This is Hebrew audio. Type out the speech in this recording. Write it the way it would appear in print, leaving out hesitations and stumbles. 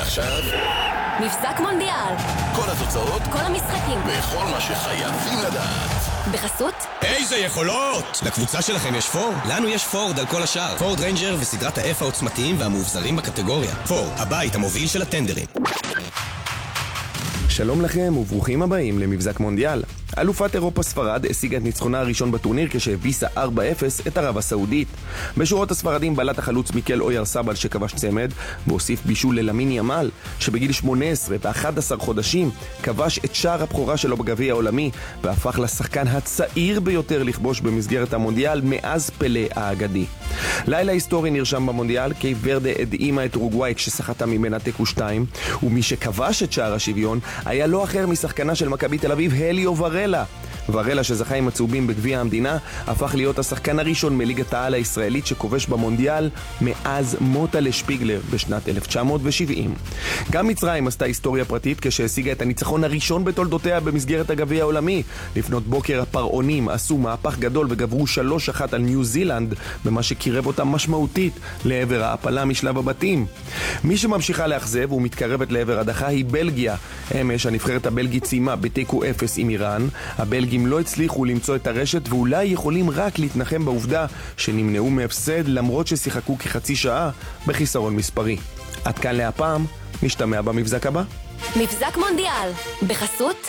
ועכשיו מבזק מונדיאל. כל התוצאות, כל המשחקים. וכל מה שחייבים לדעת. בחסות? איזה יכולות! לקבוצה שלכם יש פורד? לנו יש פורד על כל השאר. פורד ריינג'ר וסדרת ה-F העוצמתיים והמאובזרים בקטגוריה. פורד, הבית המוביל של הטנדרים. שלום לכם וברוכים הבאים למבזק מונדיאל. אלופת אירופה ספרד השיגה את ניצחונה הראשון בטורניר כשהביסה 4-0 את ערב הסעודית. בשורות הספרדים בלט החלוץ מיקל אוירסבל שכבש צמד, והוסיף בישול ללמין ימל שבגיל 18 ו11 חודשים כבש את שער הבכורה שלו בגביע העולמי והפך לשחקן הצעיר ביותר לכבוש במסגרת המונדיאל מאז פלה האגדי. לילה היסטורי נרשם במונדיאל, קייפ ורדה הדהימה את אורוגוואי כשסחטה ממנה תיקו 2, ומי שכבש את שער השוויון היה לא אחר משחקנה של מכבי תל אביב, הליו ורלה. ורלה שזכה עם הצהובים בגביע המדינה הפך להיות השחקן הראשון מליגת העל הישראלית שכובש במונדיאל מאז מוטה שפיגלר בשנת 1970. גם מצרים עשתה היסטוריה פרטית כשהשיגה את הניצחון הראשון בתולדותיה במסגרת הגביע העולמי. לפנות בוקר הפרעונים עשו מהפך גדול וגברו 3-1 על ניו זילנד, במה שקירב אותם משמעותית לעבר ההפלה משלב הבתים. מי שממשיכה לאכזב ומתקרבת לעבר הדחה היא בלגיה. אמש הנבחרת הבלגית סיימה בתיקו 0 עם איראן. הבלגים לא הצליחו למצוא את הרשת ואולי יכולים רק להתנחם בעובדה שנמנעו מהפסד למרות ששיחקו כחצי שעה בחיסרון מספרי. עד כאן להפעם, נשתמע במבזק הבא. מבזק מונדיאל. בחסות?